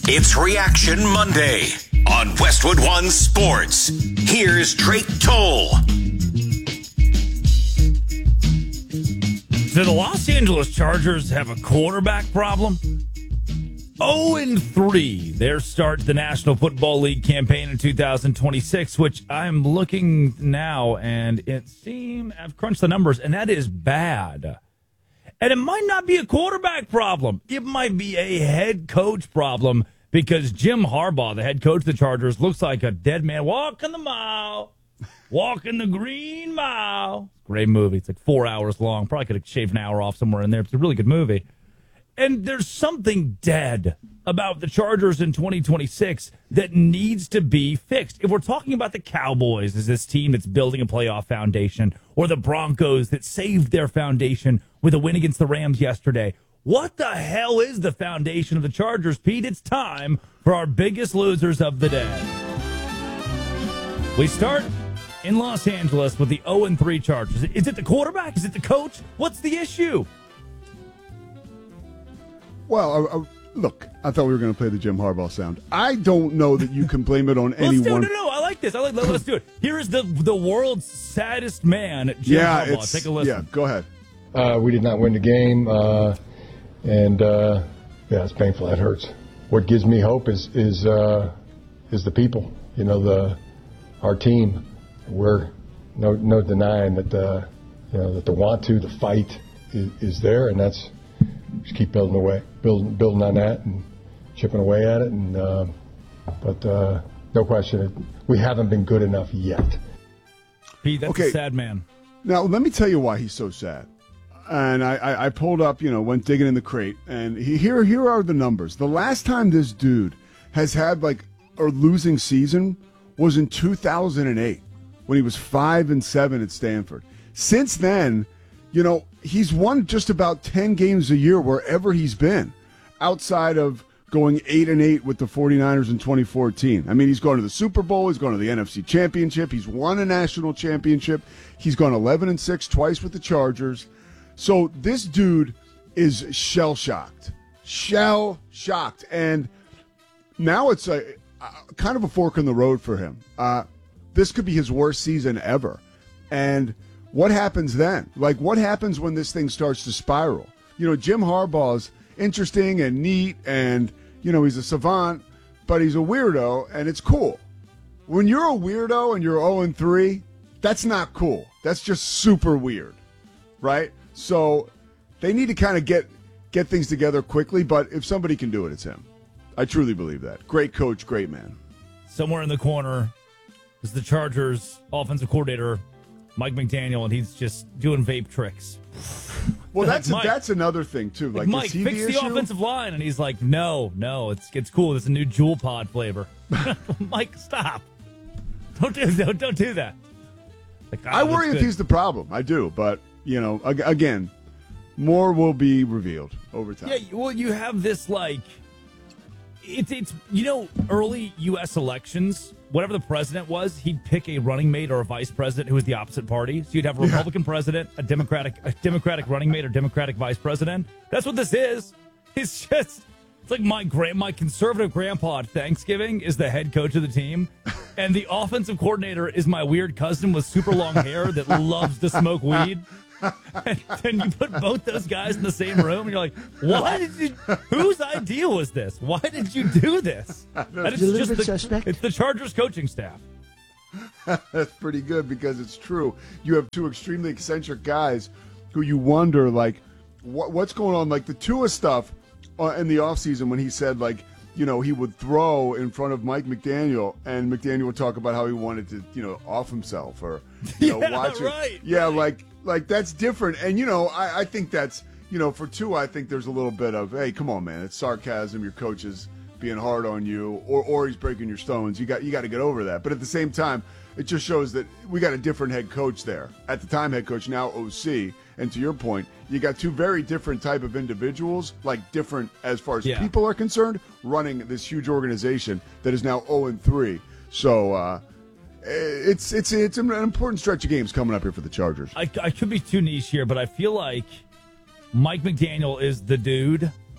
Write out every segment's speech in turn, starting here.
It's Reaction Monday on Westwood One Sports. Here's Drake Toll. Do the Los Angeles Chargers have a quarterback problem? 0-3, their start to the National Football League campaign in 2026, which I'm looking now, and I've crunched the numbers, and that is bad. And it might not be a quarterback problem. It might be a head coach problem, because Jim Harbaugh, the head coach of the Chargers, looks like a dead man walking the mile, walking the green mile. Great movie. It's like 4 hours long. Probably could have shaved an hour off somewhere in there. It's a really good movie. And there's something dead about the Chargers in 2026 that needs to be fixed. If we're talking about the Cowboys as this team that's building a playoff foundation, or the Broncos that saved their foundation with a win against the Rams yesterday, what the hell is the foundation of the Chargers, Pete? It's time for our biggest losers of the day. We start in Los Angeles with the 0-3 Chargers. Is it the quarterback? Is it the coach? What's the issue? Well, look, I thought we were going to play the Jim Harbaugh sound. I don't know that you can blame it on anyone. No, I like this. Let's do it. Here is the world's saddest man, Jim Harbaugh. Take a listen. Yeah, go ahead. We did not win the game, and it's painful. That hurts. What gives me hope is the people. You know, our team. We're no denying that that the want to, the fight is there, and that's just keep building away, building on that, and chipping away at it. And but no question, we haven't been good enough yet. Pete, that's a sad man. Now let me tell you why he's so sad. And I pulled up, went digging in the crate, and here are the numbers. The last time this dude has had a losing season was in 2008 when he was 5-7 at Stanford. Since then, he's won just about 10 games a year wherever he's been, outside of going 8-8 with the 49ers in 2014. I mean, he's gone to the Super Bowl. He's gone to the NFC Championship. He's won a national championship. He's gone 11-6 twice with the Chargers. So this dude is shell-shocked. Shell-shocked. And now it's a kind of a fork in the road for him. This could be his worst season ever. And what happens then? What happens when this thing starts to spiral? Jim Harbaugh's interesting and neat, and, he's a savant, but he's a weirdo, and it's cool. When you're a weirdo and you're 0-3, that's not cool. That's just super weird, right? So they need to kind of get things together quickly, but if somebody can do it, it's him. I truly believe that. Great coach, great man. Somewhere in the corner is the Chargers offensive coordinator, Mike McDaniel, and he's just doing vape tricks. Well, that's another thing, too. Mike, fix the offensive line. And he's like, no, it's cool. It's a new Jewel Pod flavor. Mike, stop. Don't do that. I worry if he's the problem. I do. But, again, more will be revealed over time. Yeah, well, you have this, it's early U.S. elections, whatever the president was, he'd pick a running mate or a vice president who was the opposite party. So you'd have a Republican president, a Democratic running mate or Democratic vice president. That's what this is. It's like my conservative grandpa at Thanksgiving is the head coach of the team, and the offensive coordinator is my weird cousin with super long hair that loves to smoke weed. And then you put both those guys in the same room, and you're like, whose idea was this? Why did you do this? It's the Chargers coaching staff. That's pretty good, because it's true. You have two extremely eccentric guys who you wonder, what's going on? The Tua stuff in the offseason when he said, he would throw in front of Mike McDaniel, and McDaniel would talk about how he wanted to, off himself or, watch right, it. Yeah, right. That's different. And, I think that's, for Tua, I think there's a little bit of, hey, come on, man, it's sarcasm. Your coach is being hard on you, or he's breaking your stones. You got to get over that. But at the same time, it just shows that we got a different head coach there. At the time, head coach, now OC. And to your point, you got two very different type of individuals, different as far as people are concerned, running this huge organization that is now 0-3. So it's an important stretch of games coming up here for the Chargers. I could be too niche here, but I feel like Mike McDaniel is the dude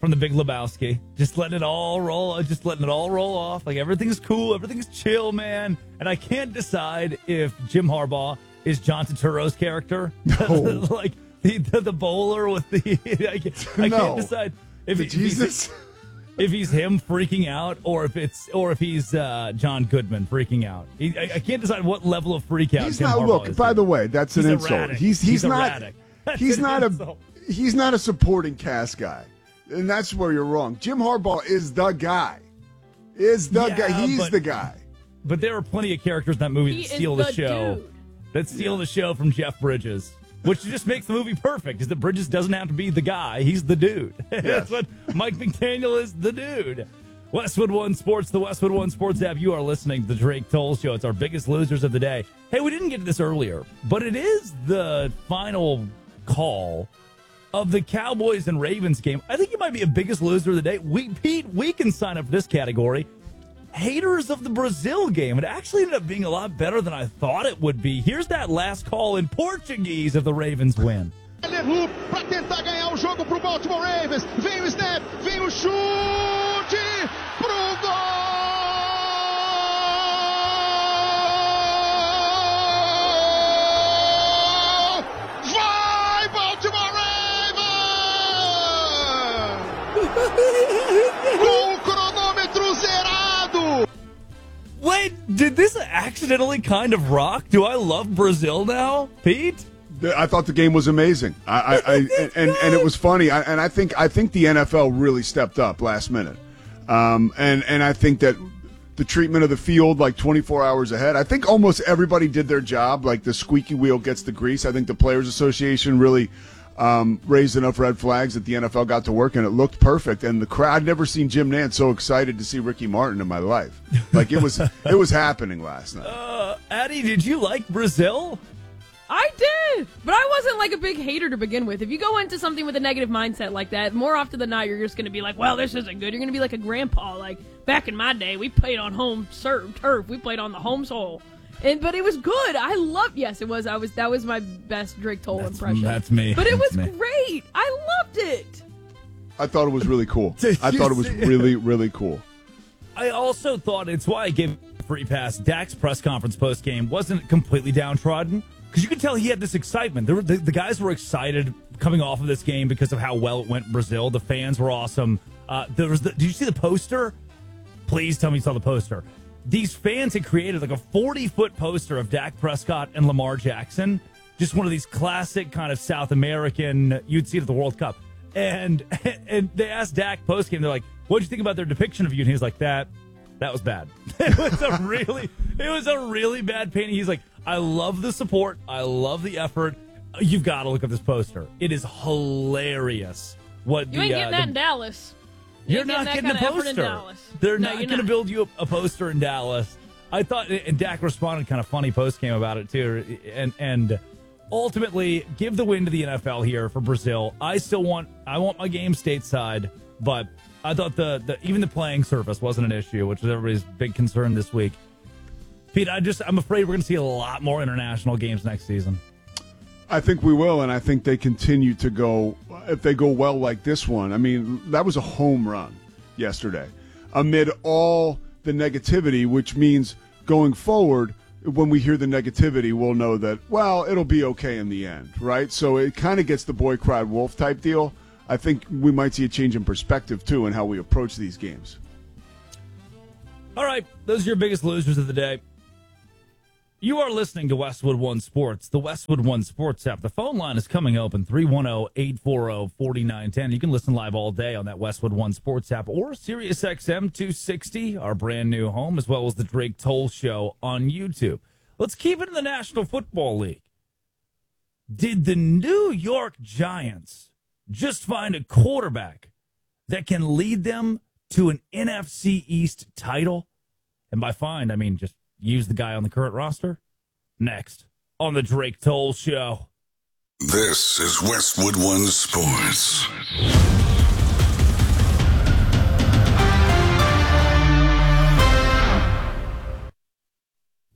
from The Big Lebowski. Just letting it all roll off. Like, everything's cool, everything's chill, man. And I can't decide if Jim Harbaugh is John Turturro's character. No. Like, the bowler with the... I can't decide if he's him freaking out or if he's John Goodman freaking out. I can't decide what level of freak out He's Jim not. Harbaugh Look, is. by the way, that's an insult. Erratic. He's not. Erratic. He's not a supporting cast guy, and that's where you're wrong. Jim Harbaugh is the guy. He's the guy. But there are plenty of characters in that movie that steal the show. Dude. That steal the show from Jeff Bridges, which just makes the movie perfect. Is that Bridges doesn't have to be the guy; he's the dude. Yes. That's what Mike McDaniel is, the dude. Westwood One Sports, the Westwood One Sports app. You are listening to the Drake Toll Show. It's our biggest losers of the day. Hey, we didn't get to this earlier, but it is the final call of the Cowboys and Ravens game. I think you might be a biggest loser of the day. Pete, we can sign up for this category. Haters of the Brazil game. It actually ended up being a lot better than I thought it would be. Here's that last call in Portuguese if the Ravens win. Levou para tentar ganhar o jogo pro Baltimore Ravens. Vem o snap, vem o chute pro gol! Vai Baltimore Ravens! Com o cronômetro zerado! Wait, did this accidentally kind of rock? Do I love Brazil now, Pete? I thought the game was amazing. And it was funny. I think the NFL really stepped up last minute. And I think that the treatment of the field, like 24 hours ahead, I think almost everybody did their job. Like the squeaky wheel gets the grease. I think the Players Association really raised enough red flags that the NFL got to work, and it looked perfect. And the crowd, I'd never seen Jim Nantz so excited to see Ricky Martin in my life. Like it was happening last night. Addie, did you like Brazil? I did, but I wasn't like a big hater to begin with. If you go into something with a negative mindset like that, more often than not, you're just going to be like, well, this isn't good. You're going to be like a grandpa. Like, back in my day, we played on home turf. We played on the home soil. But it was good. Yes, it was. That was my best Drake Toll impression. That's me. But it was great. I loved it. I thought it was really cool. I thought it was really, really cool. I also thought it's why I gave a free pass. Dak's press conference post game wasn't completely downtrodden. Because you could tell he had this excitement. The guys were excited coming off of this game because of how well it went in Brazil. The fans were awesome. Did you see the poster? Please tell me you saw the poster. These fans had created like a 40-foot poster of Dak Prescott and Lamar Jackson. Just one of these classic kind of South American, you'd see it at the World Cup. And they asked Dak post-game, they're like, what'd you think about their depiction of you? And he was like, that was bad. It was a really bad painting. He's like, I love the support. I love the effort. You've got to look at this poster. It is hilarious. You ain't getting that in Dallas. You're not getting a poster. They're not going to build you a poster in Dallas. I thought, and Dak responded kind of funny post-game about it too. And ultimately, give the win to the NFL here for Brazil. I want my game stateside, but I thought even the playing surface wasn't an issue, which was everybody's big concern this week. Pete, I'm afraid we're going to see a lot more international games next season. I think we will, and I think they continue to go, if they go well like this one. I mean, that was a home run yesterday amid all the negativity, which means going forward, when we hear the negativity, we'll know that, well, it'll be okay in the end, right? So it kind of gets the boy cried wolf type deal. I think we might see a change in perspective, too, in how we approach these games. All right, those are your biggest losers of the day. You are listening to Westwood One Sports, the Westwood One Sports app. The phone line is coming open, 310-840-4910. You can listen live all day on that Westwood One Sports app or Sirius XM 260, our brand new home, as well as the Drake Toll Show on YouTube. Let's keep it in the National Football League. Did the New York Giants just find a quarterback that can lead them to an NFC East title? And by find, I mean just use the guy on the current roster? Next on the Drake Toll Show. This is Westwood One Sports.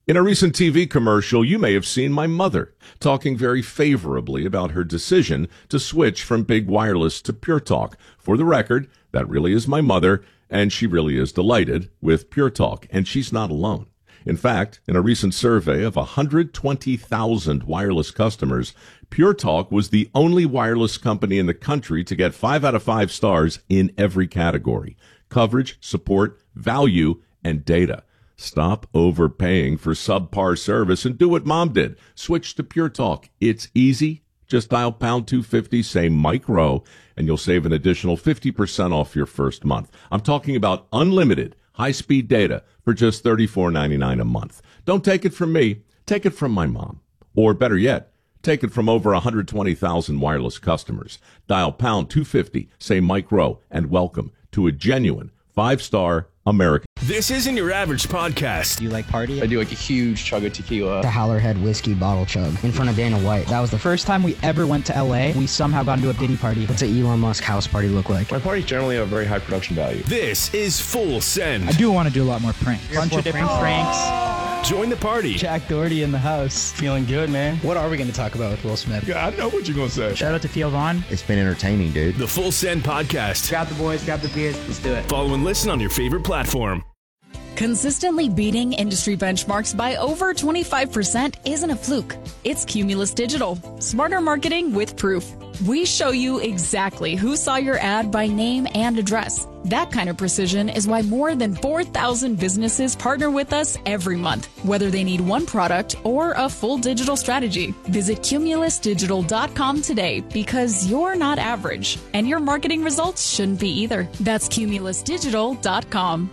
In a recent TV commercial, you may have seen my mother talking very favorably about her decision to switch from big wireless to Pure Talk. For the record, that really is my mother, and she really is delighted with Pure Talk, and she's not alone. In fact, in a recent survey of 120,000 wireless customers, Pure Talk was the only wireless company in the country to get 5 out of 5 stars in every category: coverage, support, value, and data. Stop overpaying for subpar service and do what Mom did. Switch to Pure Talk. It's easy. Just dial pound 250, say Mike Rowe, and you'll save an additional 50% off your first month. I'm talking about unlimited high-speed data for just $34.99 a month. Don't take it from me. Take it from my mom. Or better yet, take it from over 120,000 wireless customers. Dial pound 250, say Mike Rowe, and welcome to a genuine 5-star American. This isn't your average podcast. Do you like party? I do like a huge chug of tequila. The Howlerhead whiskey bottle chug in front of Dana White. That was the first time we ever went to LA. We somehow got into a Diddy party. What's an Elon Musk house party look like? My parties generally have very high production value. This is Full Send. I do want to do a lot more pranks. Bunch of different pranks. Join the party. Jack Doherty in the house. Feeling good, man. What are we going to talk about with Will Smith? Yeah, I know what you're going to say. Shout out to Theo Vaughn. It's been entertaining, dude. The Full Send Podcast. Grab the boys, grab the beers. Let's do it. Follow and listen on your favorite platform. Consistently beating industry benchmarks by over 25% isn't a fluke. It's Cumulus Digital. Smarter marketing with proof. We show you exactly who saw your ad by name and address. That kind of precision is why more than 4,000 businesses partner with us every month, whether they need one product or a full digital strategy. Visit cumulusdigital.com today because you're not average, and your marketing results shouldn't be either. That's cumulusdigital.com.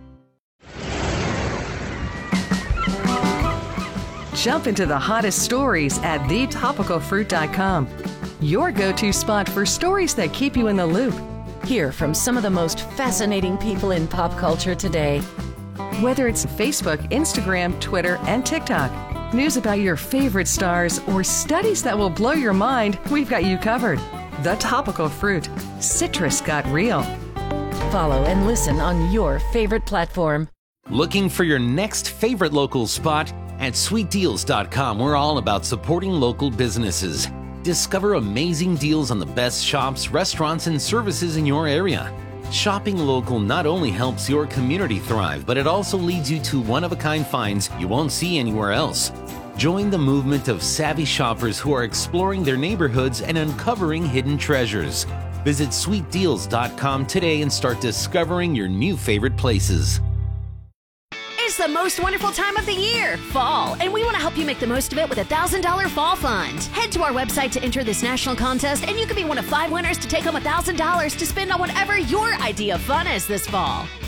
Jump into the hottest stories at thetopicalfruit.com. Your go-to spot for stories that keep you in the loop. Hear from some of the most fascinating people in pop culture today. Whether it's Facebook, Instagram, Twitter, and TikTok, news about your favorite stars, or studies that will blow your mind, we've got you covered. The Topical Fruit. Citrus got real. Follow and listen on your favorite platform. Looking for your next favorite local spot? At sweetdeals.com, we're all about supporting local businesses. Discover amazing deals on the best shops, restaurants, and services in your area. Shopping local not only helps your community thrive, but it also leads you to one-of-a-kind finds you won't see anywhere else. Join the movement of savvy shoppers who are exploring their neighborhoods and uncovering hidden treasures. Visit sweetdeals.com today and start discovering your new favorite places. It's the most wonderful time of the year, fall, and we want to help you make the most of it with a $1,000 fall fund. Head to our website to enter this national contest, and you could be one of 5 winners to take home $1,000 to spend on whatever your idea of fun is this fall.